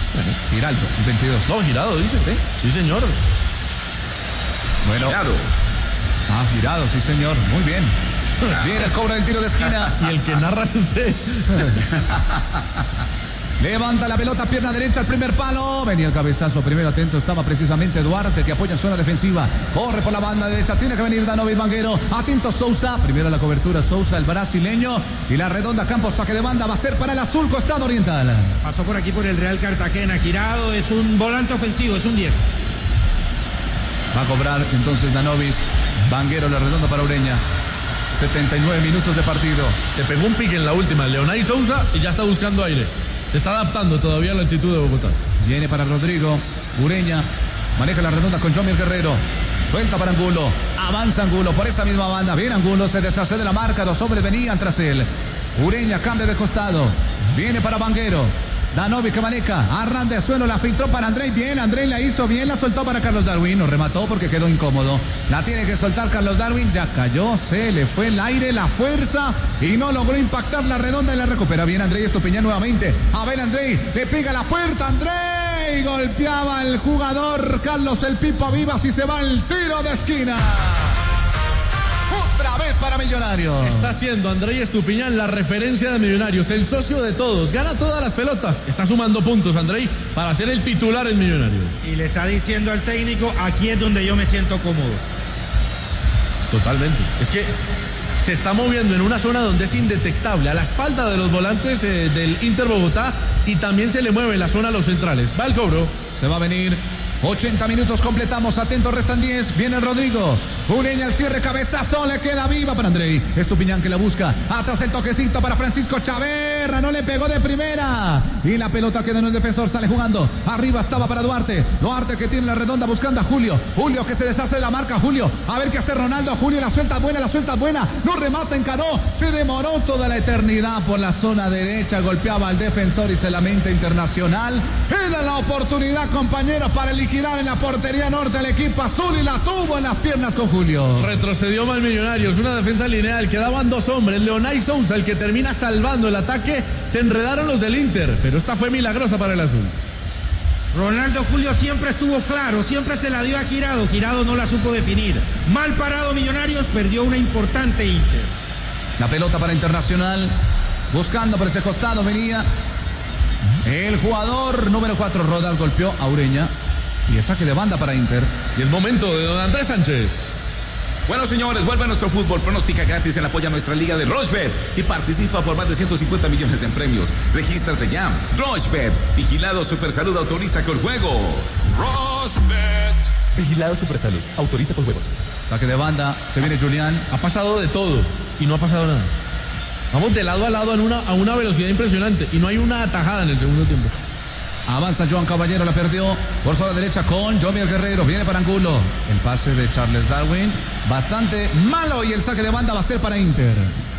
Giraldo, el 22. No, Girado, dice. Sí, señor. Bueno. Girado. Girado, sí, señor. Muy bien. Viene el cobro del tiro de esquina. Y el que narra es usted. Levanta la pelota, pierna derecha al primer palo. Venía el cabezazo, primero atento estaba precisamente Duarte, que apoya en zona defensiva. Corre por la banda derecha, tiene que venir Danovi Vanguero. Atento Sousa, primero la cobertura Sousa, el brasileño. Y la redonda, Campos, saque de banda, va a ser para el azul costado oriental. Pasó por aquí por el Real Cartagena, Girado, es un volante ofensivo, es un 10. Va a cobrar entonces Danovis Vanguero, la redonda para Ureña. 79 minutos de partido. Se pegó un pique en la última, Leonay Sousa, y ya está buscando aire. Se está adaptando todavía a la altitud de Bogotá. Viene para Rodrigo, Ureña, maneja la redonda con Jomiel Guerrero. Suelta para Angulo, avanza Angulo por esa misma banda. Bien Angulo, se deshace de la marca, 2 hombres venían tras él. Ureña cambia de costado, viene para Vanguero. Danovi que maneja, arran de suelo, la filtró para Andrei, bien, Andrei la hizo bien, la soltó para Carlos Darwin, no remató porque quedó incómodo, la tiene que soltar Carlos Darwin, ya cayó, se le fue el aire, la fuerza y no logró impactar la redonda y la recupera bien Andrei Estupiñán nuevamente, a ver Andrei, le pega la puerta, Andrei, golpeaba el jugador Carlos del Pipo Vivas y se va el tiro de esquina. Otra vez para Millonarios. Está siendo Andrei Estupiñán la referencia de Millonarios, el socio de todos, gana todas las pelotas, está sumando puntos Andrei para ser el titular en Millonarios. Y le está diciendo al técnico, aquí es donde yo me siento cómodo. Totalmente, es que se está moviendo en una zona donde es indetectable, a la espalda de los volantes del Inter Bogotá, y también se le mueve en la zona a los centrales. Va el cobro. Se va a venir. 80 minutos completamos, atentos, restan 10, viene Rodrigo, Ureña al cierre, cabezazo, le queda viva para Andrei, Estupiñán que la busca, atrás el toquecito para Francisco Chaverra, no le pegó de primera, y la pelota queda en el defensor, sale jugando, arriba estaba para Duarte que tiene la redonda buscando a Julio que se deshace de la marca, Julio, a ver qué hace Ronaldo, Julio, la suelta buena, no remata, encaró, se demoró toda la eternidad por la zona derecha, golpeaba al defensor y se lamenta Internacional, era la oportunidad, compañeros, para liquidar en la portería norte el equipo azul y la tuvo en las piernas con Julio. Retrocedió mal Millonarios, una defensa lineal, quedaban 2 hombres, Leonay Sousa el que termina salvando el ataque, se enredaron los del Inter, pero esta fue milagrosa para el azul. Ronaldo Julio siempre estuvo claro, siempre se la dio a Girado, Girado no la supo definir. Mal parado Millonarios, perdió una importante Inter. La pelota para Internacional, buscando por ese costado venía el jugador número 4, Rodas, golpeó a Ureña. Y el saque de banda para Inter. Y el momento de don Andrés Sánchez. Bueno, señores, vuelve a nuestro fútbol. Pronostica gratis en apoyo a nuestra liga de Rochebet y participa por más de 150 millones en premios. Regístrate ya. Rochebet, vigilado Supersalud, autoriza con juegos. Rochebet. Vigilado Supersalud, autoriza con juegos. Saque de banda, se viene Julián. Ha pasado de todo y no ha pasado nada. Vamos de lado a lado a una velocidad impresionante y no hay una atajada en el segundo tiempo. Avanza Joan Caballero, la perdió por zona derecha con Jomiel Guerrero, viene para Angulo, el pase de Charles Darwin, bastante malo y el saque de banda va a ser para Inter.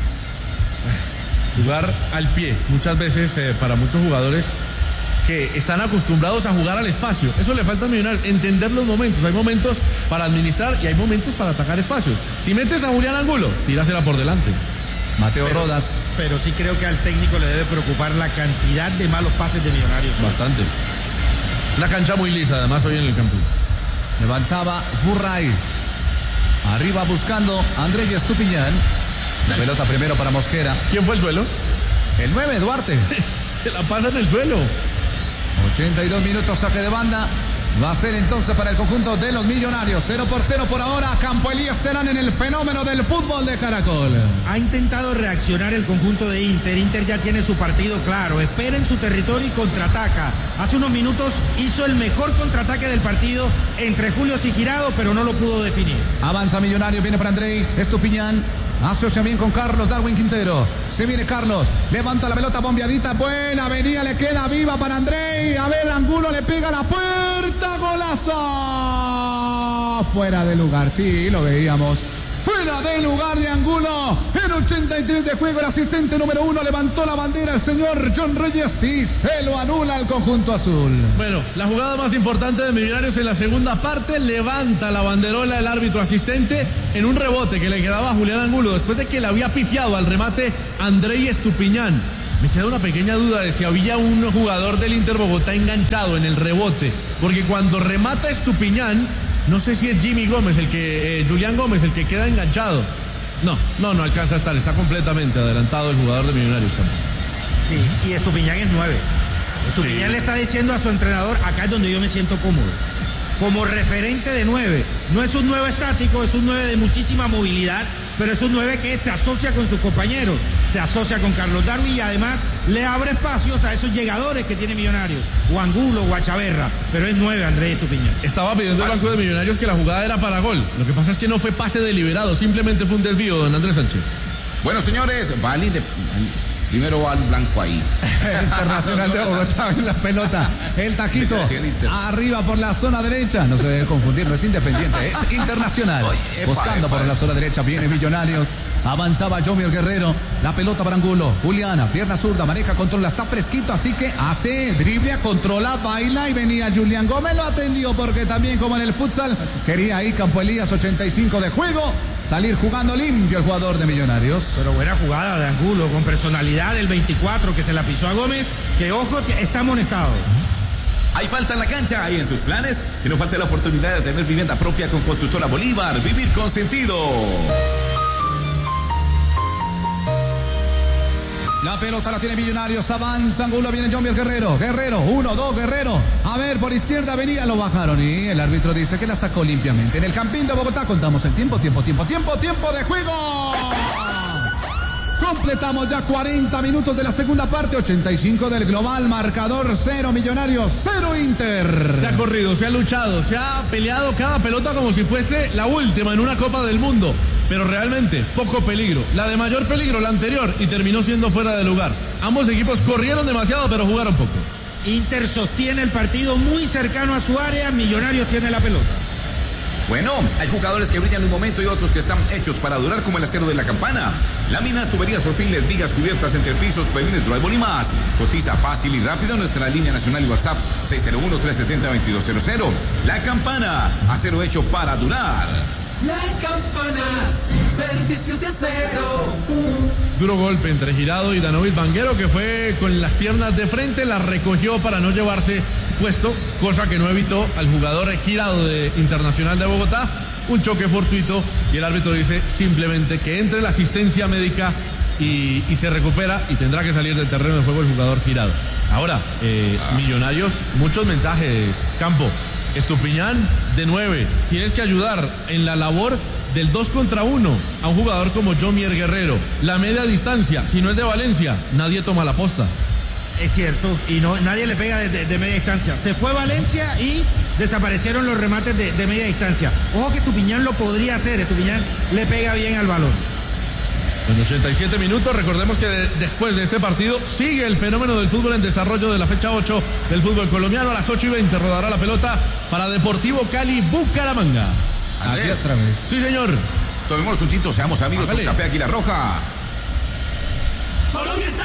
Jugar al pie, muchas veces para muchos jugadores que están acostumbrados a jugar al espacio, eso le falta a Millonarios, entender los momentos, hay momentos para administrar y hay momentos para atacar espacios. Si metes a Julián Angulo, tírasela por delante. Mateo Rodas. Pero sí creo que al técnico le debe preocupar la cantidad de malos pases de Millonarios. Bastante. Una cancha muy lisa, además, hoy en el campo. Levantaba Furray. Arriba buscando Andrei Estupiñán. La pelota primero para Mosquera. ¿Quién fue el suelo? El 9, Duarte. Se la pasa en el suelo. 82 minutos, saque de banda. Va a ser entonces para el conjunto de los Millonarios. 0-0 por ahora. Campo Elías Terán en el fenómeno del fútbol de Caracol. Ha intentado reaccionar el conjunto de Inter. Inter ya tiene su partido claro. Espera en su territorio y contraataca. Hace unos minutos hizo el mejor contraataque del partido entre Julio y Girado, pero no lo pudo definir. Avanza Millonarios, viene para Andrei Estupiñán. Asocia bien con Carlos Darwin Quintero. Se viene Carlos. Levanta la pelota bombeadita. Buena venía. Le queda viva para Andrei. A ver, Angulo le pega la puerta. Golazo. Fuera de lugar. Sí, lo veíamos. Fuera de lugar de Angulo. En 83 de juego el asistente número 1 levantó la bandera el señor John Reyes y se lo anula al conjunto azul. Bueno, la jugada más importante de Millonarios en la segunda parte, levanta la banderola el árbitro asistente en un rebote que le quedaba a Julián Angulo después de que le había pifiado al remate Andrei Estupiñán. Me queda una pequeña duda de si había un jugador del Inter Bogotá enganchado en el rebote, porque cuando remata Estupiñán, no sé si es Jimmy Gómez, Julián Gómez, el que queda enganchado. No alcanza a estar, está completamente adelantado el jugador de Millonarios, Campo. Sí, y Estupiñán es 9. Estupiñán sí le está diciendo a su entrenador, acá es donde yo me siento cómodo. Como referente de 9. No es un 9 estático, es un 9 de muchísima movilidad, pero es un 9 que se asocia con sus compañeros, se asocia con Carlos Darwin y además le abre espacios a esos llegadores que tiene Millonarios, o Angulo o a Chaverra, pero es 9 Andrés Estupiñán. Estaba pidiendo el banco de Millonarios que la jugada era para gol. Lo que pasa es que no fue pase deliberado, simplemente fue un desvío, don Andrés Sánchez. Bueno, señores, primero va el blanco ahí. Internacional de Bogotá en la pelota. El taquito arriba por la zona derecha. No se debe confundir, no es Independiente, es Internacional. Buscando por la zona derecha, viene Millonarios. Avanzaba Jomier Guerrero. La pelota para Angulo. Juliana, pierna zurda, maneja, controla, está fresquito, así que hace dribla, controla, baila y venía Julián Gómez. Lo atendió porque también, como en el futsal, quería ahí Campo Elías, 85 de juego. Salir jugando limpio el jugador de Millonarios. Pero buena jugada de Angulo, con personalidad del 24 que se la pisó a Gómez, que ojo que está amonestado. Hay falta en la cancha, hay en tus planes que no falte la oportunidad de tener vivienda propia con Constructora Bolívar. Vivir con sentido. La pelota la tiene Millonarios, avanza Angulo, viene Jomier Guerrero, 1-2, Guerrero, a ver, por izquierda venía, lo bajaron y el árbitro dice que la sacó limpiamente. En el Campín de Bogotá contamos el tiempo de juego. Completamos ya 40 minutos de la segunda parte, 85 del global, marcador 0 Millonarios, 0 Inter. Se ha corrido, se ha luchado, se ha peleado cada pelota como si fuese la última en una Copa del Mundo. Pero realmente, poco peligro. La de mayor peligro, la anterior, y terminó siendo fuera de lugar. Ambos equipos corrieron demasiado, pero jugaron poco. Inter sostiene el partido muy cercano a su área, Millonarios tiene la pelota. Bueno, hay jugadores que brillan en un momento y otros que están hechos para durar, como el acero de la campana. Láminas, tuberías, perfiles, vigas, cubiertas, entrepisos, pavimentes, drywall y más. Cotiza fácil y rápido en nuestra línea nacional y WhatsApp 601-370-2200. La Campana, acero hecho para durar. La Campana, servicio de acero. Duro golpe entre Girado y Danovic Vanguero, que fue con las piernas de frente, la recogió para no llevarse puesto, cosa que no evitó al jugador Girado de Internacional de Bogotá. Un choque fortuito y el árbitro dice simplemente que entre la asistencia médica y se recupera y tendrá que salir del terreno de juego el jugador Girado. Ahora, Millonarios, muchos mensajes, Campo. Estupiñán de 9, tienes que ayudar en la labor del 2 contra 1 a un jugador como Jomier Guerrero. La media distancia, si no es de Valencia, nadie toma la posta. Es cierto, y nadie le pega de media distancia. Se fue Valencia y desaparecieron los remates de media distancia. Ojo que Estupiñán lo podría hacer, Estupiñán le pega bien al balón. En 87 minutos, recordemos que después de este partido sigue el fenómeno del fútbol en desarrollo de la fecha 8 del fútbol colombiano. A las 8:20 rodará la pelota para Deportivo Cali Bucaramanga. Andrés, sí señor. Tomemos un tinto, seamos amigos, un café Águila Roja. Colombia está